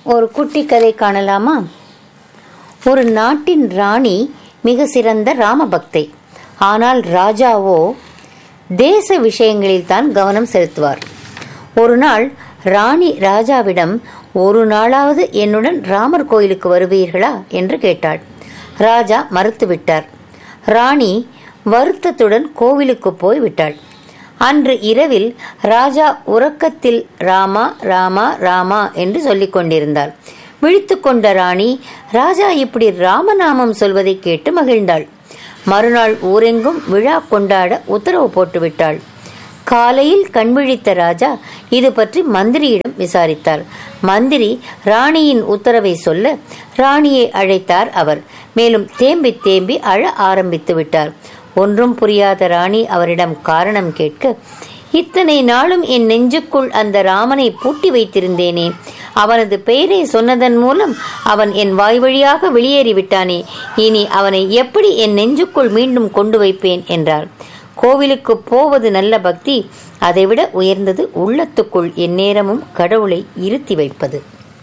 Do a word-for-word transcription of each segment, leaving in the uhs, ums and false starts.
ஒரு குட்டி கதை காணலாமா? ஒரு நாட்டின் ராணி மிக சிறந்த ராமபக்தை. ஆனால் ராஜாவோ தேச விஷயங்களில் தான் கவனம் செலுத்துவார். ஒரு நாள் ராணி ராஜாவிடம், ஒரு நாளாவது என்னுடன் ராமர் கோயிலுக்கு வருவீர்களா என்று கேட்டாள். ராஜா மறுத்துவிட்டார். ராணி வருத்தத்துடன் கோவிலுக்கு போய் விட்டாள். அன்று இரவில் ராஜா உறக்கத்தில் ராமா ராமா ராமா என்று சொல்லிக் கொண்டிருந்தாள். விழித்து கொண்ட ராணி ராஜா இப்படி ராமநாமம் சொல்வதை கேட்டு மகிழ்ந்தாள். மறுநாள் ஊரெங்கும் விழா கொண்டாட உத்தரவு போட்டுவிட்டாள். காலையில் கண்விழித்த ராஜா இது பற்றி மந்திரியிடம் விசாரித்தார். மந்திரி ராணியின் உத்தரவை சொல்ல ராணியை அழைத்தார் அவர். மேலும் தேம்பி தேம்பி அழ ஆரம்பித்து விட்டார். ஒன்றும் புரியாத ராணி அவரிடம் காரணம் கேட்க, இத்தனை நாளும் என் நெஞ்சுக்குள் அந்த ராமனை பூட்டி வைத்திருந்தேனே, அவனது பெயரை சொன்னதன் மூலம் அவன் என் வாய் வழியாக வெளியேறிவிட்டானே, இனி அவனை எப்படி என் நெஞ்சுக்குள் மீண்டும் கொண்டு வைப்பேன் என்றார். கோவிலுக்கு போவது நல்ல பக்தி, அதைவிட உயர்ந்தது உள்ளத்துக்குள் எந்நேரமும் கடவுளை இருத்தி வைப்பது.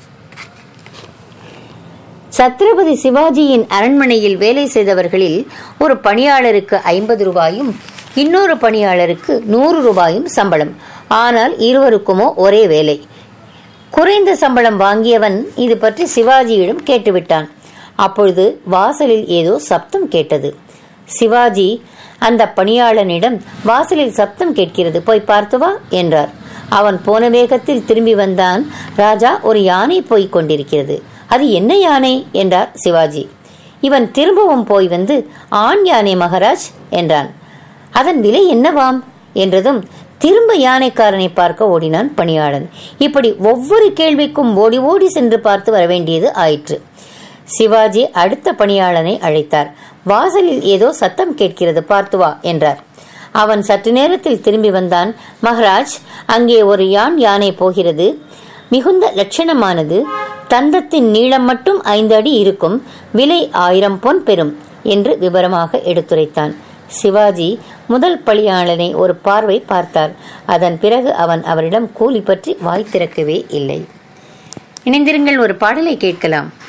சத்ரபதி சிவாஜியின் அரண்மனையில் வேலை செய்தவர்களில் ஒரு பணியாளருக்கு ஐம்பது ரூபாயும் இன்னொரு பணியாளருக்கு நூறு ரூபாயும் சம்பளம். ஆனால் இருவருக்குமோ ஒரே வேலை. குறைந்த சம்பளம் வாங்கியவன் இது பற்றி சிவாஜியிடம் கேட்டுவிட்டான். அப்பொழுது வாசலில் ஏதோ சப்தம் கேட்டது. சிவாஜி அந்த பணியாளனிடம், வாசலில் சப்தம் கேட்கிறது, போய் பார்த்து வா என்றார். அவன் போன வேகத்தில் திரும்பி வந்தான். ராஜா, ஒரு யானை போய்க் கொண்டிருக்கிறது. அது என்ன யானை என்றார் சிவாஜி. இவன் திரும்பவும் போய் வந்து, ஆண் யானை மகாராஜ் என்றான். அதன் விலை என்னவாம் என்றதும் திரும்ப யானைக்காரனை பார்க்க ஓடினான் பணியாளன். இப்படி ஒவ்வொரு கேள்விக்கும் ஓடி ஓடி சென்று பார்த்து வர வேண்டியது ஆயிற்று. சிவாஜி அடுத்த பணியாளனை அழைத்தார். வாசலில் ஏதோ சத்தம் கேட்கிறது, பார்த்து வா என்றார். அவன் சற்று நேரத்தில் திரும்பி வந்தான். மகாராஜ், அங்கே ஒரு யான் யானை போகிறது. மிகுந்த லட்சணமானது. தந்தத்தின் நீளம் மட்டும் ஐந்து அடி இருக்கும். விலை ஆயிரம் பொன் பெறும் என்று விவரமாக எடுத்துரைத்தான். சிவாஜி முதல் பணியாளனை ஒரு பார்வை பார்த்தார். அதன் பிறகு அவன் அவரிடம் கூலி பற்றி வாய் திறக்கவே இல்லை. இணைந்திருங்கள், ஒரு பாடலை கேட்கலாம்.